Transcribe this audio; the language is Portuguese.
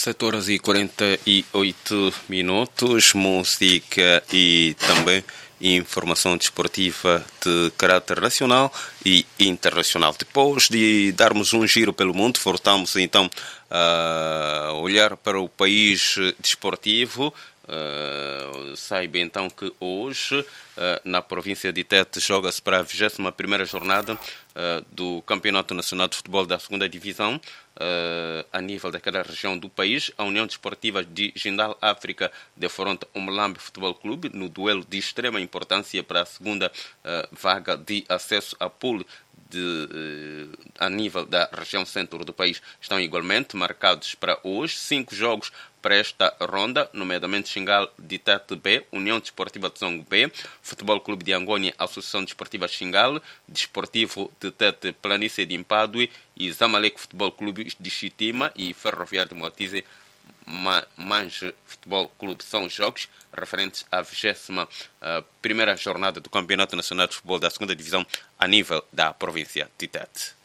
7 horas e 48 minutos, música e também informação desportiva de caráter nacional e internacional. Depois de darmos um giro pelo mundo, voltamos então a olhar para o país desportivo. Saiba então que hoje na província de Tete joga-se para a 21ª jornada do Campeonato Nacional de Futebol da 2ª Divisão. A nível daquela região do país, a União Desportiva de Jindal África defronta o Mulambe Futebol Clube no duelo de extrema importância para a segunda vaga de acesso à pool a nível da região centro do país. Estão igualmente marcados para hoje 5 jogos para esta ronda, nomeadamente Xingal de Tete B, União Desportiva de Zongo B, Futebol Clube de Angônia, Associação Desportiva Xingal, Desportivo de Tete Planície de Impadue e Zamalek Futebol Clube de Chitima e Ferroviário de Moatize Mange Futebol Clube. São jogos referentes à 21ª jornada do Campeonato Nacional de Futebol da 2ª Divisão a nível da província de Tete.